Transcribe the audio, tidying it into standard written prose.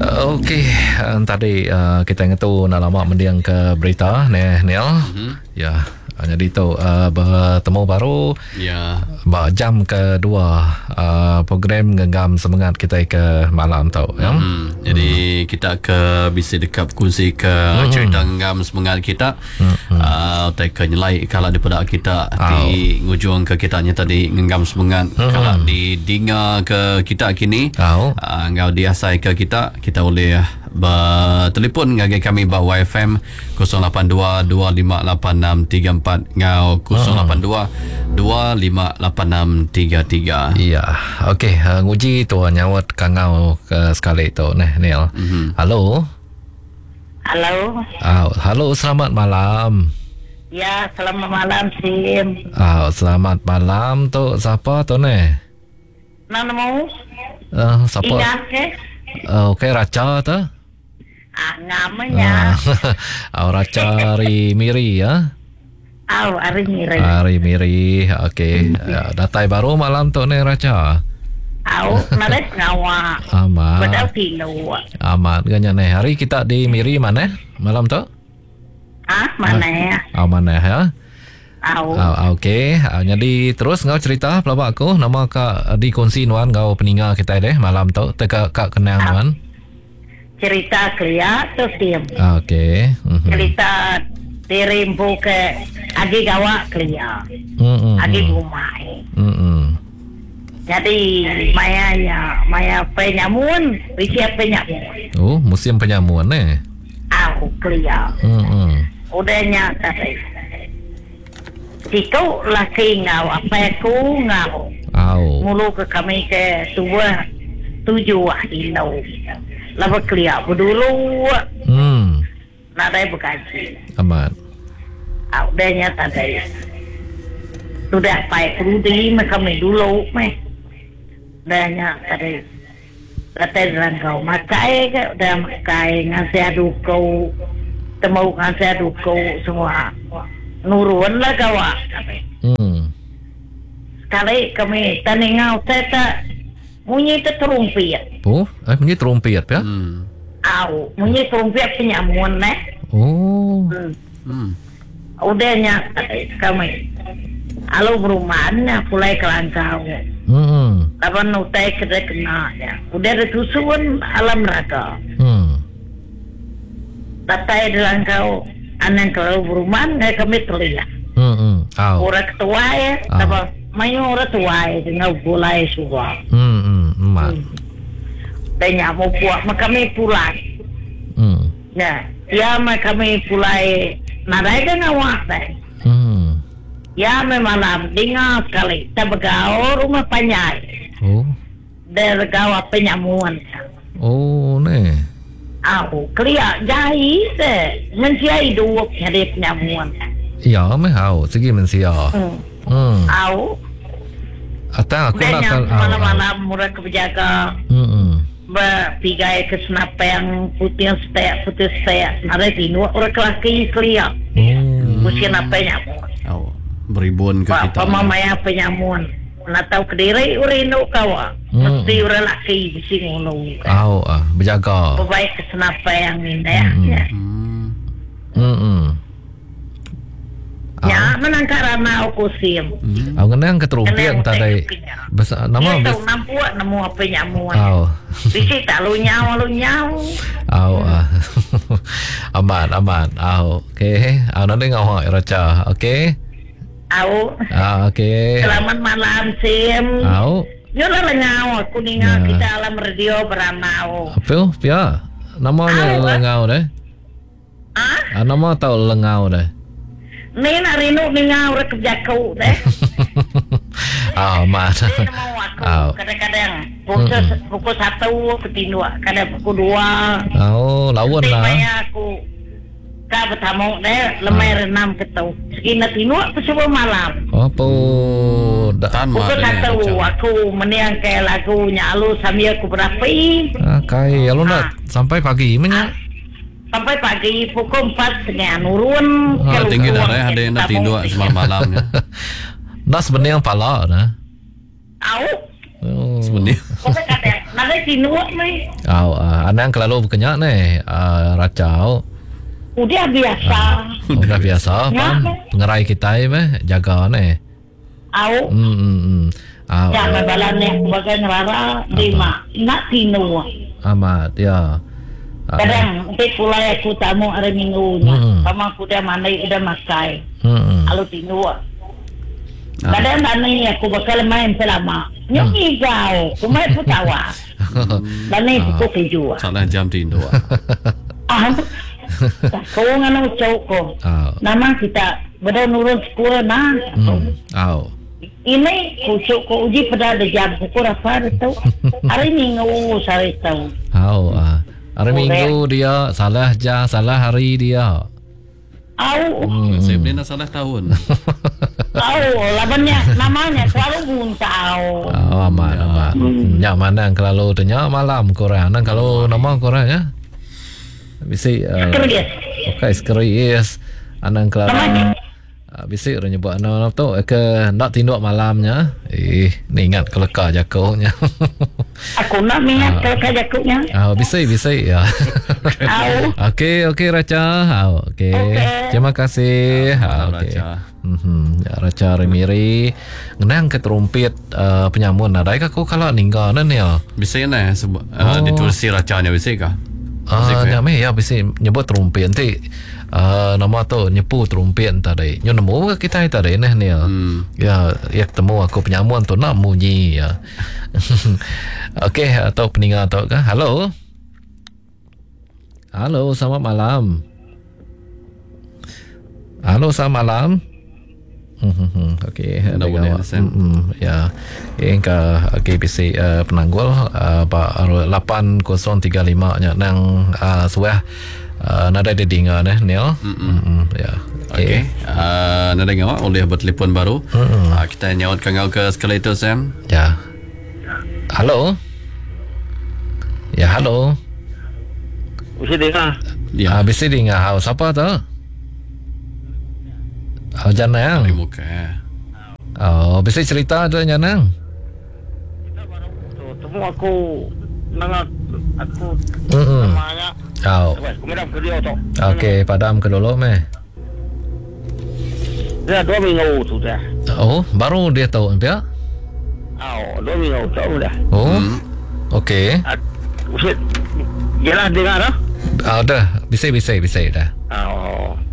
Okey, tadi kita ngetu nak lama mendiang ke berita Neil. Ya, jadi tu bertemu baru. Ya. Jam kedua program Genggam Semangat kita ke malam tu ya. Jadi kita bisa dekat kongsi ke cerita Genggam Semangat kita. Tak nyelai kalau daripada kita di ngujung ke kitanya tadi Genggam Semangat. Kalau di dinga ke kita kini ngau diasai ke kita boleh bertelefon ngagai kami bawa FM 082-258634 ngau 082-258633. Ya, okey, nguji tu nyawat kangau ke sekali tu Neil. Halo. Halo, selamat malam. Ya, selamat malam Sim. Selamat malam tu siapa tu ne? Namamu? Siapa? Ingat ke? Okey, Raca tu. Namanya. Raca Miri ya. Ari Miri. Ari Miri. Okey. Datai baru malam tu ne Raca. Naret ngawa. Amat. Badau tilo. Amat ganya ne. Hari kita di Miri mana malam tu? Mana ya? Mana ya? Okey. Jadi terus ngau cerita pelabak aku nama kak di kongsi nuan ngau peninggal kita deh malam tu teka kak kenang nuan. Cerita kelia tu Sim. Okey. Cerita dirimbu ke agi gawa kelia. Agi gumai. Jadi Maya penyamun, Risia penyamun. Oh, musim penyamun ne. Kelia. Udahnya tadi. Situ laki ngau, apa aku ngau. Mulu ke kami ke tujuh ilau. Lama kelia berdulu. Nadai berkaji. Amat. Udahnya tadi. Sudah baik rudi kami dulu meh. Udahnya tadi. Kata dalam kau makai ke udah makai ngasih adu kau temu ngasih adu kau semua nurun lah kawa. Sekali kami taningau teta bunyi terumpet. Bunyi terumpet ya? Bunyi terumpet penyamun Udahnya kami alo berumahannya mulai kelangkau. Lapan utai kena kenanya. Udah retusuan alam raka. Tatai dalam kau anang kalau berumahan gak kami terlihat. Orang ketua ya, tapi mayu orang tua ya dengan bulai suah. Dan nyamu buat kami pulang. Ya, kami pulai nadai dengan waktu. Ya memang dengar sekali. Kita bergaul rumah panjang. Dari gawa penyamuan. Ne. Kelia jahit mensiai dua hari penyamuan. Ya, mehau segi mensia. Atang aku nak malam-malam murah kebijakan. Berpigai ke senapa yang putih setek. Ada tinu orang kelaki kelia. Mungkin apa nyamuan. Beribuan ke kita. Pamamaya penyamuan. Nak tahu kediri urino kawa. Mesti orang laki bisi ngulung. Berjaga. Baik ke senapa yang indah ya. Ya, menangkarana aku Sim. Aku kenang keterumpet tadi. Besar nama tahu nampuak nemu apa nyamuan. Bisi tak lu nyau. Aman. Okey. Nanti ngau Raca. Okey. Okey. Selamat malam Sim. Yolah lengau aku ningal kita alam radio beramau. Apa? Pia. Namanya lengau deh. Nama tahu lengau deh. Ni nak rindu ngau rek kerja kau deh. Mat. Kadang-kadang pukul 1 ke 3, kadang pukul 2. Lawan lah. Saya aku ka bertamu deh lemai renam ketau. Sekina 3 ke 10 malam. Pukul pukul 1 aku meniang ke lagu nyalu sambil aku berapi. Kai lu nak sampai pagi mana? Sampai pagi pukul 4 setengah nurun. Tinggi darah ada yang nak tidur semalam malamnya. Nas sebenarnya pala nah. Sebenarnya. Nanti tinuak meh. Anang kalau kenyak ni racau. Udah biasa. Udah biasa pan pengerai kita meh jaga ni. Au. Jangan balannya sebagai nerara lima. Nak tinuak. Amat ya. Kadang pula aku tamu hari minggu. Sama aku dah mandai udah makai. Kalau tinuak. Kadang nanti aku bakal main selama. Nyanyi kau, aku main putawa. Nanti aku kejual. Salah jam tidur. Kau nganu cowok. Nama kita berdua nurun sekolah nah. Ini kusuk ko uji pada ada jam pukul apa tahu. Hari minggu saya tahu. Hari minggu dia salah jam, salah hari dia. Saya beli salah tahun. Labannya namanya selalu pun tahu. Amat. Nyak mana kalau tanya malam korang, nang kalau nama korang ya. Bisi. Okay, skris. Anang kalau bisi orang nyebut anak tu ke nak tinduk malamnya. Ni ingat kelekar jakuknya. Aku nak minat kelekar jakuknya. Bisi ya. Okey Raca. Okey. Terima kasih. Okey. Raca Remiri ngenang ke terumpit penyamun ada ke aku kalau ninggal ni ya. Bisa ni ditulis racanya bisa kah? Nyame ya bisa nyebut terumpit nanti nama tu nyepu terumpit tadi. Nyo nemu ke kita tadi ni ya. Ya temu aku penyamun tu nak munyi ya. Okey atau peningat atau ke? Halo, selamat malam. Selamat malam. Okey, ada gawat. Ya. Yang KBC Penanggul Pak 8035 nya nang suah nada de dinga Neil. Ya. Okey. Nada ngawak oleh bertelefon baru. Kita nyawat kangau ke escalator Sam. Ya. Halo. Bisa dengar. Ya. Bisa dengar. Siapa tu? Janang. Bisa cerita ada Janang. Temu aku nangat aku namanya. Kemudian kedua tu. Okey, padam ke dulu meh. Dia 2 minggu sudah. Baru dia tahu ya? 2 minggu tahu dah. Okey. Jelas dengar dah? Dah. Bisa dah.